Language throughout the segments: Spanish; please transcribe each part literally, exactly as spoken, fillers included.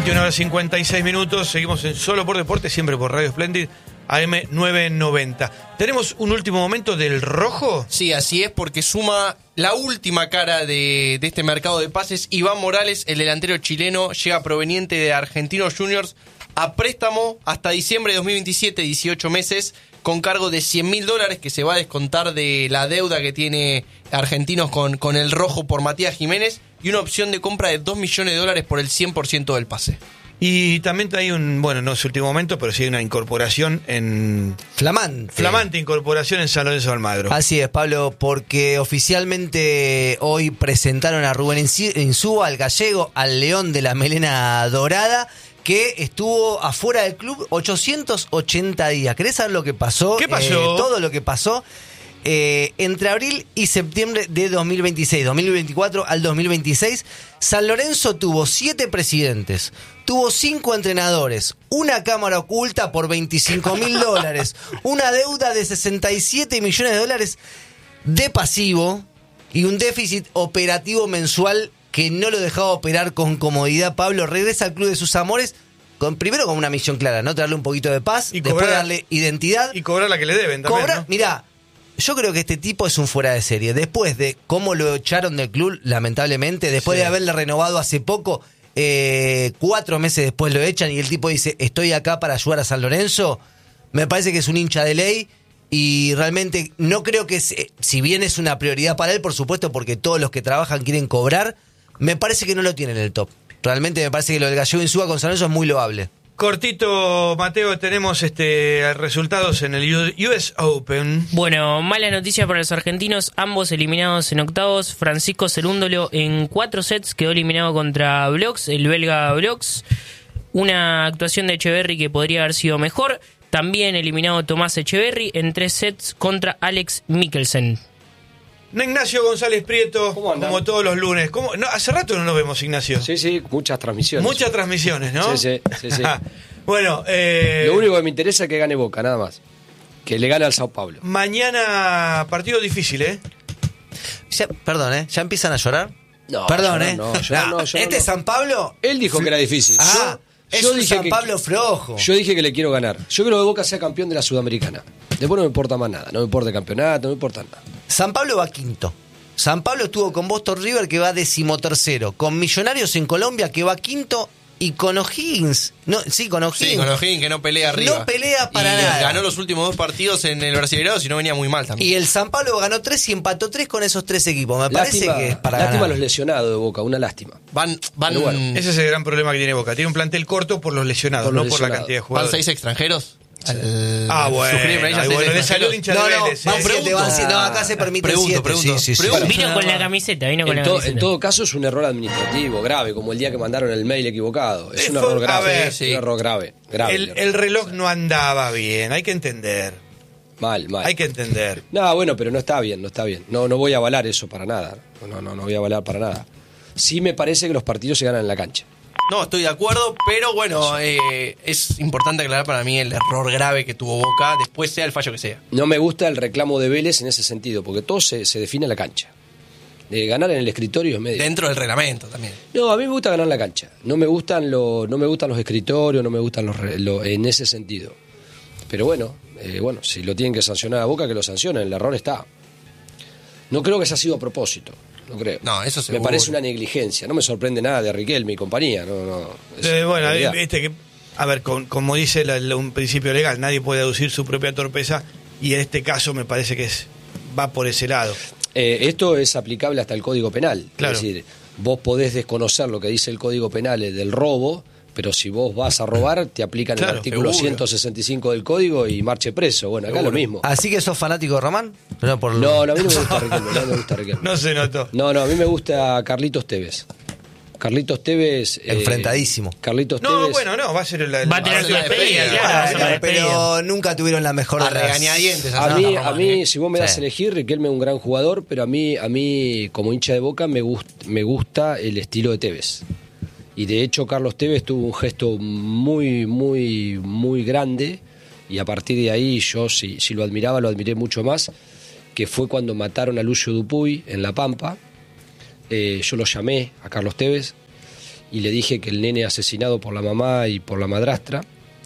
veintiuna horas cincuenta y seis minutos, seguimos en Solo por Deporte, siempre por Radio Splendid, A M novecientos noventa. ¿Tenemos un último momento del rojo? Sí, así es, porque suma la última cara de, de este mercado de pases. Iván Morales, el delantero chileno, llega proveniente de Argentinos Juniors a préstamo hasta diciembre de dos mil veintisiete, dieciocho meses, con cargo de cien mil dólares que se va a descontar de la deuda que tiene Argentinos con, con el rojo por Matías Jiménez, y una opción de compra de dos millones de dólares por el cien por ciento del pase. Y también hay un, bueno, no es último momento, pero sí hay una incorporación en... Flamante. Flamante incorporación en San Lorenzo de Almagro. Así es, Pablo, porque oficialmente hoy presentaron a Rubén Insúa, al gallego, al león de la melena dorada, que estuvo afuera del club ochocientos ochenta días. ¿Querés saber lo que pasó? ¿Qué pasó? Eh, todo lo que pasó. Eh, entre abril y septiembre de dos mil veintiséis, dos mil veinticuatro al dos mil veintiséis, San Lorenzo tuvo siete presidentes, tuvo cinco entrenadores, una cámara oculta por veinticinco mil dólares, una deuda de sesenta y siete millones de dólares de pasivo y un déficit operativo mensual que no lo dejaba operar con comodidad. Pablo regresa al club de sus amores, con, primero con una misión clara, ¿no? Traerle un poquito de paz, y después cobrar, darle identidad. Y cobrar la que le deben también, Cobrar, ¿no? Mirá, yo creo que este tipo es un fuera de serie. Después de cómo lo echaron del club, lamentablemente, después Sí. de haberle renovado hace poco, eh, cuatro meses después lo echan y el tipo dice, estoy acá para ayudar a San Lorenzo, me parece que es un hincha de ley y realmente no creo que, se, si bien es una prioridad para él, por supuesto, porque todos los que trabajan quieren cobrar, me parece que no lo tiene en el top. Realmente me parece que lo del gallego Insúa con San Lorenzo es muy loable. Cortito, Mateo, tenemos este resultados en el U S Open. Bueno, malas noticias para los argentinos, ambos eliminados en octavos. Francisco Cerúndolo en cuatro sets quedó eliminado contra Blox, el belga Blox. Una actuación de Echeverry que podría haber sido mejor. También eliminado Tomás Echeverry en tres sets contra Alex Mikkelsen. No, Ignacio González Prieto, ¿Cómo andan? como todos los lunes. ¿Cómo? No, hace rato no nos vemos, Ignacio. Sí, sí, muchas transmisiones. Muchas transmisiones, ¿no? Sí, sí, sí, sí. Bueno, eh, Lo único que me interesa es que gane Boca, nada más. Que le gane al Sao Paulo. mañana partido difícil, ¿eh? Ya, perdón, ¿eh? ¿Ya empiezan a llorar? No, Perdón, llorar ¿eh? no, llorar no, llorar este no. San Pablo... Él dijo que era difícil. Ah, yo, es yo un dije San que, Pablo flojo. Yo dije que le quiero ganar. Yo quiero que Boca sea campeón de la Sudamericana. Después no me importa más nada. No me importa el campeonato, no me importa nada. San Pablo va quinto. San Pablo estuvo con Boston River, que va decimotercero. Con Millonarios en Colombia, que va quinto. Y con O'Higgins. No, sí, con O'Higgins. Sí, con O'Higgins, que no pelea arriba. No pelea para y nada. ganó los últimos dos partidos en el Brasileirado, si no venía muy mal también. Y el San Pablo ganó tres y empató tres con esos tres equipos. Me parece Lástima, que es para lástima ganar. los lesionados de Boca, una lástima. Van, van, Pero bueno, Ese es el gran problema que tiene Boca. Tiene un plantel corto por los lesionados, Por los no por la lesionados. cantidad de van jugadores. seis extranjeros. Al- Ah, bueno. sufrir en ellas Ay, seis bueno, le extranjeros. salió el hincha de No, no, Vélez, van ¿eh? siete, van siete. No, acá se permite Pregunto, siete. pregunto. Sí, sí, sí. Pregunto. Vino con la camiseta, vino con En, la to- camiseta. en todo caso es un error administrativo grave, como el día que mandaron el mail equivocado. Es Eh, un fue- error a grave. ver, es sí. un error grave. grave El, el reloj no andaba bien, hay que entender. Mal, mal. Hay que entender. No, bueno, pero no está bien, no está bien. No, no voy a avalar eso para nada. No, no, no voy a avalar para nada. Sí me parece que los partidos se ganan en la cancha. No, estoy de acuerdo, pero bueno, eh, es importante aclarar para mí el error grave que tuvo Boca, después sea el fallo que sea. No me gusta el reclamo de Vélez en ese sentido, porque todo se, se define en la cancha. De ganar en el escritorio es medio. Dentro del reglamento también. No, a mí me gusta ganar en la cancha. No me gustan los, no me gustan los escritorios, no me gustan los, re- lo- en ese sentido. Pero bueno, eh, bueno, si lo tienen que sancionar a Boca, que lo sancionen. El error está. No creo que haya sido a propósito. No creo. No, eso Me seguro. parece una negligencia. No me sorprende nada de Riquelme y compañía. No, no. Es Eh, bueno, realidad. viste que, a ver, con- como dice la- la- un principio legal, nadie puede deducir su propia torpeza y en este caso me parece que es, va por ese lado. Eh, esto es aplicable hasta el Código Penal. Claro. Es decir, vos podés desconocer lo que dice el Código Penal del robo, pero si vos vas a robar, te aplican Claro, el artículo seguro. ciento sesenta y cinco del Código y marche preso. Bueno, acá Seguro. lo mismo. Así que sos fanático de Román. No, por No, no, a mí no me gusta Riquelme. No me gusta Riquelme. No se notó. No, no, a mí me gusta Carlitos Tevez. Carlitos Tevez. eh, Enfrentadísimo. Carlitos No, Tevez. bueno, no, va a ser la, Va a tener la su despedida, despedida, claro, va a ser la Bueno, despedida. pero nunca tuvieron la mejor A de las- regañadientes. A así, mí, no, a Román, mí, ¿eh? si vos me das Sí. a elegir, Riquelme es un gran jugador, pero a mí, a mí como hincha de Boca, me, gust- me gusta el estilo de Tevez. Y de hecho, Carlos Tevez tuvo un gesto muy, muy, muy grande, y a partir de ahí yo, si, si lo admiraba, lo admiré mucho más, que fue cuando mataron a Lucio Dupuy en La Pampa. Eh, yo lo llamé a Carlos Tevez y le dije que el nene asesinado por la mamá y por la madrastra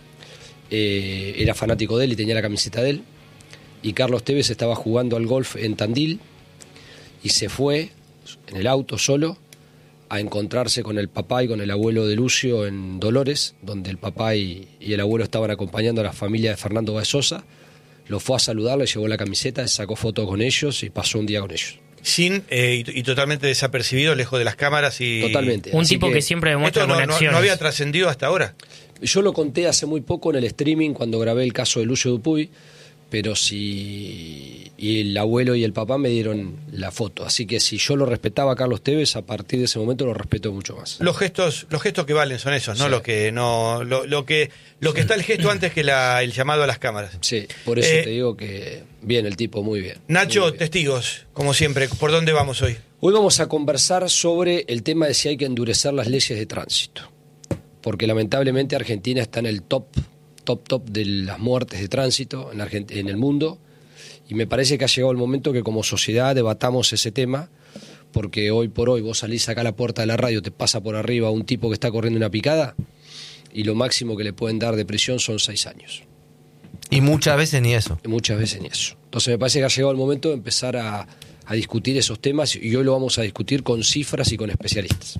eh, era fanático de él y tenía la camiseta de él. Y Carlos Tevez estaba jugando al golf en Tandil y se fue en el auto solo a encontrarse con el papá y con el abuelo de Lucio en Dolores, donde el papá y, y el abuelo estaban acompañando a la familia de Fernando Báez Sosa. Lo fue a saludar, le llevó la camiseta, sacó fotos con ellos y pasó un día con ellos. Sin eh, y, y totalmente desapercibido, lejos de las cámaras y... Totalmente. Un Así tipo que, que siempre demuestra esto no, con no, acciones. no había trascendido hasta ahora. Yo lo conté hace muy poco en el streaming cuando grabé el caso de Lucio Dupuy, pero si... Y el abuelo y el papá me dieron la foto. Así que si yo lo respetaba a Carlos Tevez, a partir de ese momento lo respeto mucho más. Los gestos, los gestos que valen son esos, ¿no? Sí. Lo que no, lo, lo que, lo que está el gesto antes que la, el llamado a las cámaras. Sí, por eso Eh, te digo que bien el tipo, muy bien. Nacho, muy bien. testigos, como siempre. ¿Por dónde vamos hoy? Hoy vamos a conversar sobre el tema de si hay que endurecer las leyes de tránsito. Porque lamentablemente Argentina está en el top, top, top de las muertes de tránsito en, Argent- en el mundo. Y me parece que ha llegado el momento que como sociedad debatamos ese tema, porque hoy por hoy vos salís acá a la puerta de la radio, te pasa por arriba un tipo que está corriendo una picada y lo máximo que le pueden dar de prisión son seis años. Y muchas veces ni eso. Y muchas veces ni eso. Entonces me parece que ha llegado el momento de empezar a, a discutir esos temas y hoy lo vamos a discutir con cifras y con especialistas.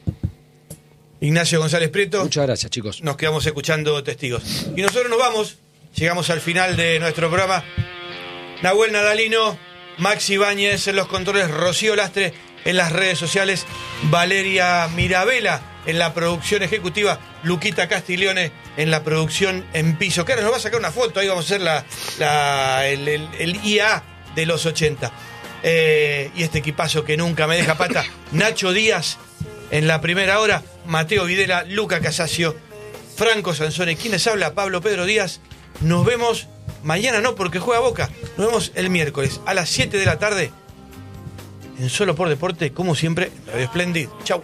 Ignacio González Prieto. Muchas gracias, chicos. Nos quedamos escuchando testigos. Y nosotros nos vamos, llegamos al final de nuestro programa. Nahuel Nadalino, Maxi Báñez en los controles, Rocío Lastre en las redes sociales, Valeria Mirabela en la producción ejecutiva, Luquita Castiglione en la producción en piso. Que ahora nos va a sacar una foto, ahí vamos a hacer la, la, el, el, el I A de los ochenta. Eh, y este equipazo que nunca me deja pata, Nacho Díaz en la primera hora, Mateo Videla, Luca Casasio, Franco Sansone, quienes habla, Pablo Pedro Díaz. Nos vemos mañana, no, porque juega Boca. Nos vemos el miércoles a las siete de la tarde en Solo por Deporte, como siempre, Radio Splendid. Chau.